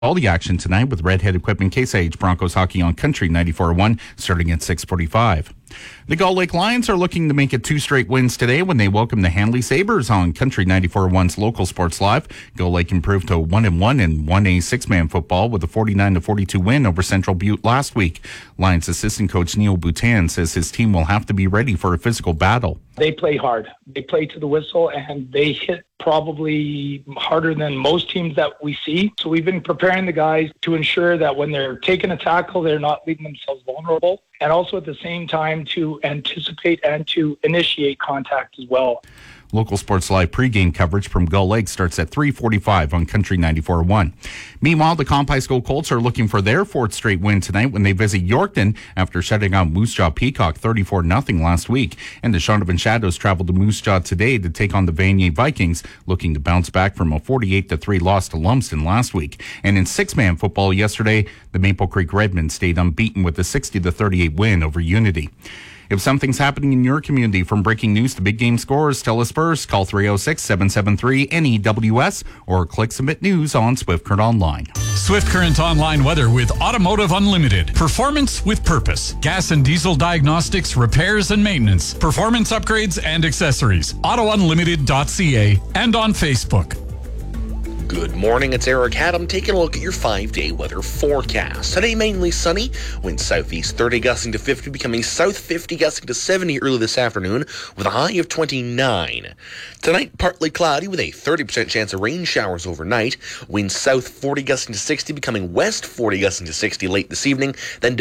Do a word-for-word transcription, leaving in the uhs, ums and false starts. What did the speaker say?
All the action tonight with Redhead Equipment Case I H Broncos hockey on Country ninety-four point one starting at six forty-five. The Gull Lake Lions are looking to make it two straight wins today when they welcome the Handley Sabres on Country ninety-four point one's Local Sports Live. Gull Lake improved to one and one in one A six-man football with a forty-nine to forty-two win over Central Butte last week. Lions assistant coach Neil Boutin says his team will have to be ready for a physical battle. They play hard. They play to the whistle, and they hit probably harder than most teams that we see. So we've been preparing the guys to ensure that when they're taking a tackle, they're not leaving themselves vulnerable, and also at the same time to anticipate and to initiate contact as well. Local Sports Live pregame coverage from Gull Lake starts at three forty-five on Country ninety-four point one. Meanwhile, the Comp High School Colts are looking for their fourth straight win tonight when they visit Yorkton after shutting out Moose Jaw Peacock thirty-four nothing last week. And the Shaunavon Shadows travel to Moose Jaw today to take on the Vanier Vikings, looking to bounce back from a forty-eight to three loss to Lumsden last week. And in six-man football yesterday, the Maple Creek Redmen stayed unbeaten with a sixty to thirty-eight win over Unity. If something's happening in your community, from breaking news to big game scores, tell us first. Call three oh six, seven seven three, N E W S or click Submit News on Swift Current Online. Swift Current Online weather with Automotive Unlimited. Performance with purpose. Gas and diesel diagnostics, repairs and maintenance. Performance upgrades and accessories. auto unlimited dot c a and on Facebook. Good morning, it's Eric Haddam taking a look at your five-day weather forecast. Today, mainly sunny, winds southeast thirty gusting to fifty, becoming south fifty gusting to seventy early this afternoon with a high of twenty-nine. Tonight, partly cloudy with a thirty percent chance of rain showers overnight. Winds south forty gusting to sixty, becoming west forty gusting to sixty late this evening, then